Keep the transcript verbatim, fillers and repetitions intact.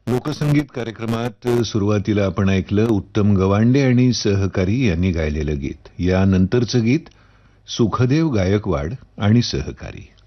लोकसंगीत कार्यक्रमात सुरुवातीला आपण ऐकलं उत्तम गवांडे आणि सहकारी यांनी गायलेलं गीत. यानंतरचं गीत सुखदेव गायकवाड आणि सहकारी.